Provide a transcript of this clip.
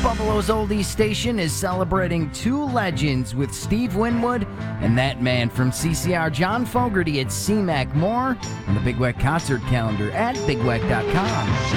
Buffalo's Oldies Station is celebrating two legends with Steve Winwood and that man from CCR, John Fogerty at CMAC. More on the Big Weck concert calendar at bigweck.com.